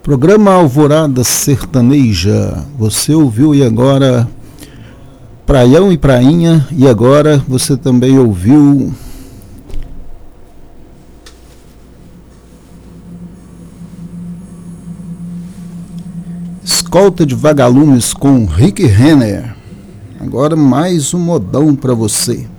Programa Alvorada Sertaneja, você ouviu e agora Praião e Prainha, e agora você também ouviu Escolta de Vagalumes com Rick Renner. Agora mais um modão para você.